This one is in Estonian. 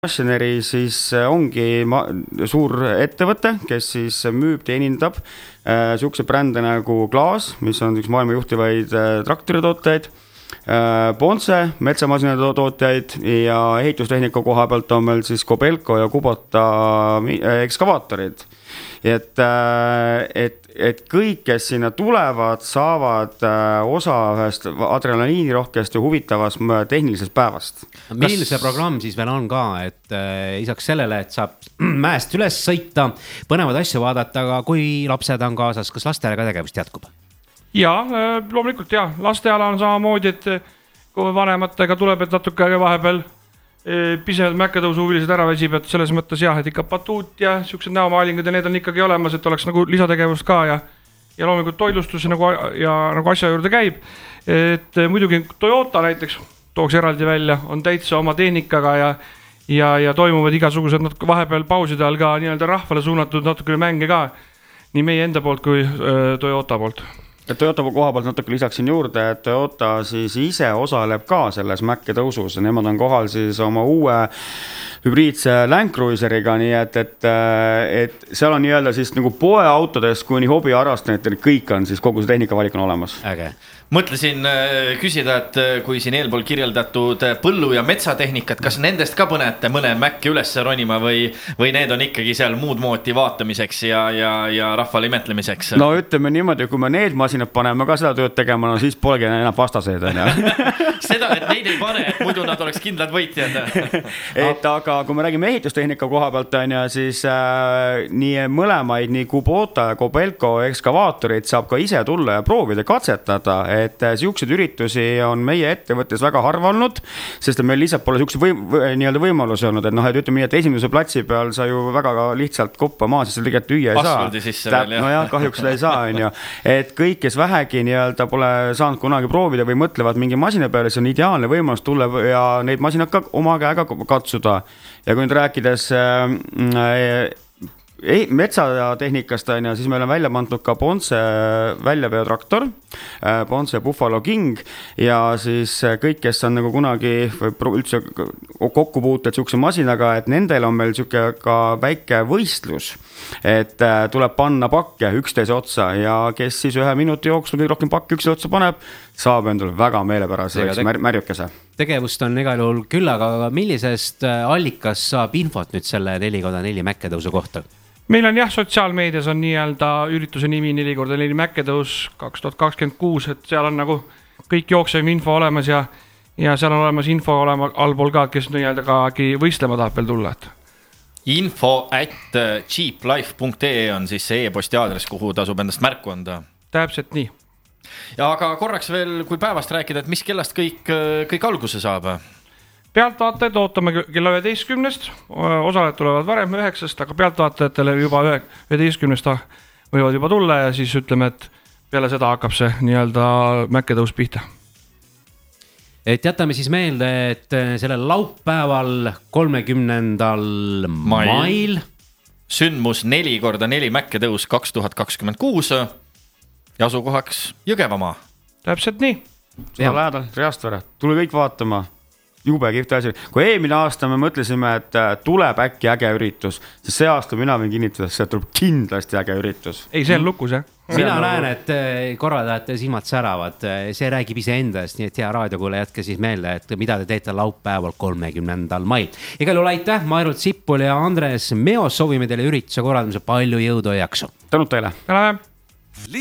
Machinery siis ongi suur ettevõte, kes siis müüb, teenindab sihukese brände nagu Klaas, mis on üks maailma juhtivaid traktoritootajaid, Ponce, metsamasinade tootjaid ja ehitustehnika koha pealt on meil siis Kobelco ja Kubota ekskavaatorid. Et kõik, kes sinna tulevad, saavad osa ühest adrenaliinirohkest ja huvitavast tehnilisest päevast. Meil see programm siis veel on ka, et isaks sellele, et saab mäest üles sõita, põnevad asju vaadata, aga kui lapsed on kaasas, kas lastele ka tegevust jätkub? Jaa, loomulikult jah. Lasteala on samamoodi, et kui vanematega tuleb, et natuke vahepeal pisemad mäkketõusu huvilised ära väsib, et selles mõttes jah, et ikka patuut ja siuksed näomaalingud ja need on ikkagi olemas, et oleks nagu lisategevust ka ja loomulikult toidlustus nagu asja juurde käib. Et muidugi Toyota näiteks tooks eraldi välja, on täitsa oma tehnikaga ja toimuvad igasugused vahepeal pauside all ka nii-öelda rahvale suunatud natuke mänge ka nii meie enda poolt kui Toyota poolt. Toyota koha pealt natuke lisaksin juurde, et Toyota siis ise osaleb ka selles mäkke tõusus ja nemad on kohal siis oma uue hübriidse Land Cruiseriga, nii et seal on nii-öelda siis nagu poeautodest kuni hobiharrastajatel kõik on siis kogu see tehnikavalik on olemas. Äge. Mõtlesin küsida, et kui siin eelpool kirjeldatud põllu- ja metsatehnikat, kas nendest ka põnete mõne mäkke üles ronima või need on ikkagi seal muud mooti vaatamiseks ja rahvale imetlemiseks? No ütleme niimoodi, kui me need masinad paneme ka seda tööd tegema, no siis polegi enam vastaseid. Seda, et neid ei pane, et muidu nad oleks kindlad võitjad. Aga kui me räägime ehitustehnika koha pealt, siis nii mõlemaid, nii Kubota ja Kobelco ekskavaatorid saab ka ise tulla ja proovida katsetada, et siuksed üritusi on meie ettevõttes väga harva olnud, sest meil lihtsalt pole siukse võimalusi olnud, et et ütleme nii, et esimese platsi peal sa ju väga lihtsalt koppa maa, sest tegelikult tüüa ei saa. No jah, kahjuks seda ei saa, et kõik, kes vähegi pole saanud kunagi proovida või mõtlevad mingi masina peale, see on ideaalne võimalus tulla ja neid masinad ka oma käega katsuda. Ja kui nüüd rääkides metsatehnikast, siis meil on välja pandud ka Ponce väljaveotraktor, Ponce Buffalo King ja siis kõik, kes on nagu kunagi üldse kokku puutud siukse masinaga, et nendel on meil siuke ka väike võistlus, et tuleb panna pakke 11 otsa ja kes siis 1 minuti jooksul kõige rohkem pakke 11 otsa paneb, saab endale väga meelepäraseks märjukese. Tegevust on igal juhul küll, aga millisest allikast saab infot nüüd selle 4x4 mäkketõusu kohta? Meil on jah, sotsiaalmeedias on nii-öelda ürituse nimi 4x4 mäkketõus 2026, et seal on nagu kõik jooksev info olemas ja seal on olemas info allpool ka, kes nii-öelda kagi võistlema tahab veel tulla. info@cheaplife.ee on siis see e-posti aadress, kuhu tasub endast märku anda. Täpselt nii. Ja aga korraks veel, kui päevast rääkida, et mis kellast kõik alguse saab? Pealtvaatajad ootame kella 11-st, osalejad tulevad varem 9-st, aga pealtvaatajatele juba 11-st võivad juba tulla ja siis ütleme, et peale seda hakkab see nii-öelda mäkketõus pihta. Et jätame siis meelde, et sellel laupäeval 30. mail sündmus 4x4 mäkketõus 2026 ja asukohaks Jõgevamaa. Täpselt nii. Seda lähedal, Reastvere, tule kõik vaatama. Jube kihvt asi. Kui eelmine aasta me mõtlesime, et tuleb äkki äge üritus, siis see aasta mina võin kinnitada, et see tuleb kindlasti äge üritus. Ei, see on lukus, jah. Mina näen, et korraldajate silmad säravad, see räägib ise endast, nii et hea raadiokuule jätke siis meelde, et mida te teete laupäeval 30. mail. Igal juhul aitäh, Mairut Sippul ja Andres Meos, soovime teile ürituse korraldamise palju jõudu ja jaksu. Tänud teile. Tänan.